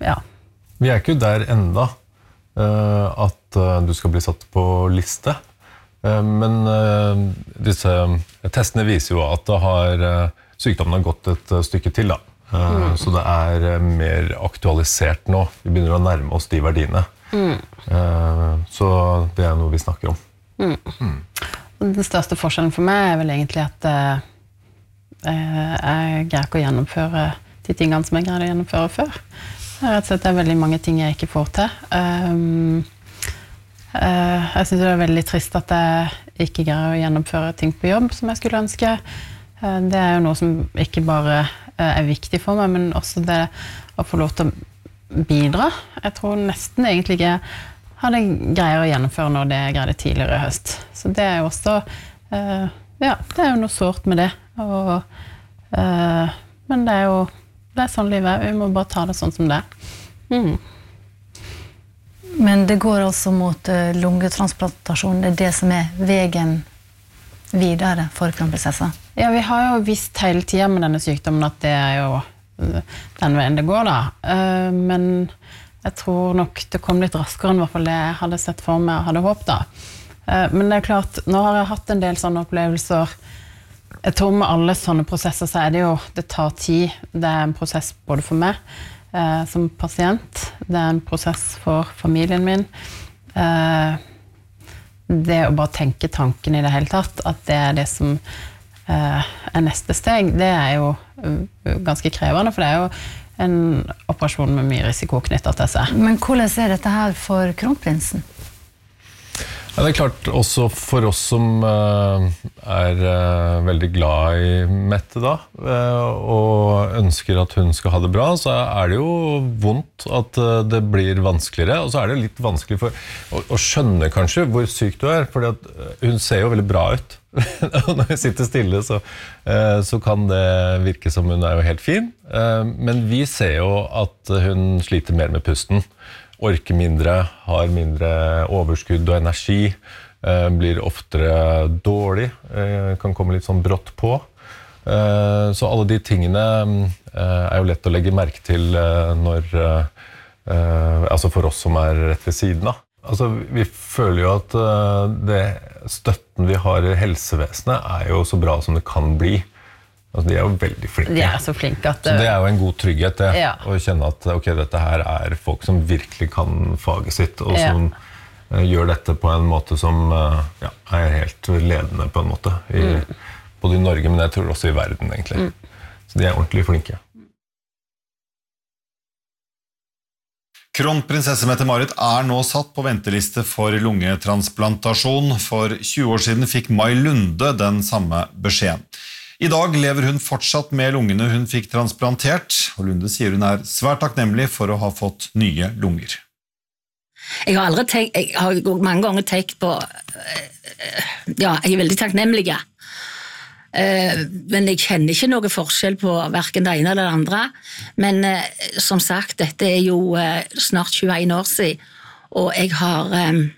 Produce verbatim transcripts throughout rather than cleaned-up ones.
ja. Vi er ikke der enda, uh, at uh, du skal bli satt på liste. Uh, men uh, disse testene viser jo at det har, uh, sykdommen har gått et uh, stykke til da. Uh, mm. Så det er uh, mer aktualisert nå. Vi begynner å nærme oss de verdiene. Mm. Uh, så det er noe vi snakker om. Mm. Mm. Den største forskjellen for meg er vel egentlig at uh, jeg greier ikke å gjennomføre de tingene som jeg greide å gjennomføre før. Rett og slett det er veldig mange ting jeg ikke får til. Um, uh, jeg synes det er veldig trist at jeg ikke greier å gjennomføre ting på jobb som jeg skulle ønske. Uh, det er jo noe som ikke bare uh, er viktig for meg, men også det å få lov til å bidra. Jeg tror nesten egentlig ikke hadde greier å gjennomføre når det jeg greide tidligere i høst. Så det er jo også, uh, ja, det er jo noe sårt med det. Og, uh, men det er jo, det er sånn livet er. Vi må bare ta det sånn som det er. Mm. Men det går altså mot uh, lungetransplantasjon. Det er det som er veien videre for kronprinsessa. Ja, vi har jo visst hele tiden med denne sykdommen at det er jo den veien det går da. Uh, men jeg tror nok det kom litt raskere enn i hvert fall det jeg hadde sett for meg og hadde håpet da. Men det er klart, nå har jeg hatt en del sånne opplevelser. Jeg tror med alle sånne prosesser så er det jo, det tar tid. Det er en prosess både for meg eh, som pasient. Det er en prosess for familien min. Eh, det å bare tenke tanken i det hele tatt, at det er det som eh, er neste steg, det er jo ganske krevende, for det er jo en operasjon med mye risiko knyttet til seg. Men hvordan er dette her for kronprinsen? Ja, det er klart, også for oss som uh, er uh, veldig glad i Mette da, uh, og ønsker at hun skal ha det bra, så er det jo vondt at uh, det blir vanskeligere, og så er det litt vanskelig for å, å skjønne kanskje hvor syk du er, fordi at hun ser jo veldig bra ut. Når hun sitter stille, så, uh, så kan det virke som hun er jo helt fin, uh, men vi ser jo at hun sliter mer med pusten. Orker mindre, har mindre overskudd og energi, eh, blir oftere dårlig, eh, kan komme litt sånn brått på. Eh, så alle de tingene eh, er jo lett å legge merke til eh, når, eh, altså for oss som er rett ved siden av. Altså, vi føler jo at eh, det støtten vi har i helsevesenet er jo så bra som det kan bli. Altså, de er jo veldig flinke. De er så flinke at... Så det er jo en god trygghet det, ja. Å kjenne at ok, dette her er folk som virkelig kan faget sitt, og som ja. uh, gjør dette på en måte som uh, ja, er helt ledende på en måte, i, mm. både i Norge, men jeg tror også i verden egentlig. Mm. Så de er ordentlig flinke. Kronprinsesse Mette-Marit er nå satt på venteliste for lungetransplantasjon. For tjue år siden fikk Mai Lunde den samme beskjeden. I dag lever hun fortsatt med lungene hun fikk transplantert, og Lunde sier hun er svært takknemlig for å ha fått nye lunger. Jeg har aldri tenkt, jeg har mange ganger tenkt på, ja, jeg er veldig takknemlig, men jeg kjenner ikke noe forskjell på hverken det ene eller det andre, men som sagt, dette er jo snart tjueen år siden, og jeg har,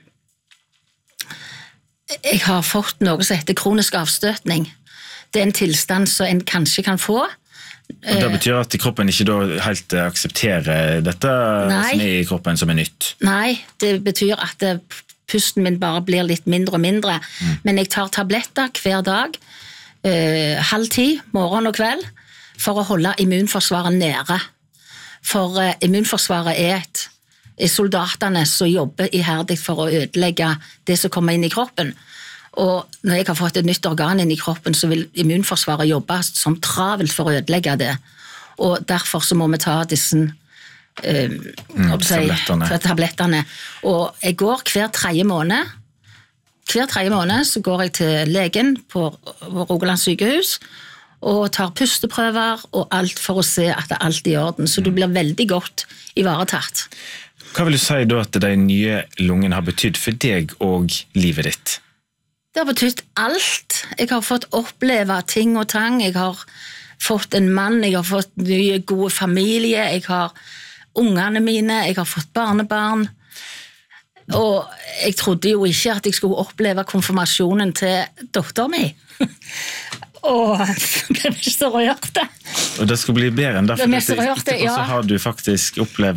jeg har fått noe som heter kronisk avstøtning. Det er en tilstand som en kanskje kan få. Og det betyr at kroppen ikke da helt aksepterer dette Nei. Som er i kroppen som er nytt? Nei, det betyr at pusten min bare blir litt mindre og mindre. Mm. Men jeg tar tabletter hver dag, eh, halv ti, morgen og kveld, for å holde immunforsvaret nede. For eh, immunforsvaret er, et, er soldatene som jobber iherdig for å ødelegge det som kommer inn i kroppen. Og når jeg har fått et nytt organ inn i kroppen, så vil immunforsvaret jobbe som travelt for å ødelegge det. Og derfor så må vi ta disse eh, mm, tablettene. tablettene. Og jeg går hver tredje måned. Hver tredje måned så går jeg til legen på Rogaland sykehus og tar pusteprøver og alt for å se at det er alt i orden. Så du blir veldig godt ivaretatt. Hva vil du si da at de nye lungene har betydd for deg og livet ditt? Det har betydd alt. Jeg har fått oppleve ting og tang. Jeg har fått en mann, jeg har fått nye gode familie, jeg har ungene mine, jeg har fått barnebarn. Og jeg trodde jo ikke at jeg skulle oppleve konfirmasjonen til datteren min. Og det ble så rørt det. Og det skulle bli bedre enn derfor. Det ble så rørt det, ja. Og så har du faktisk opplevd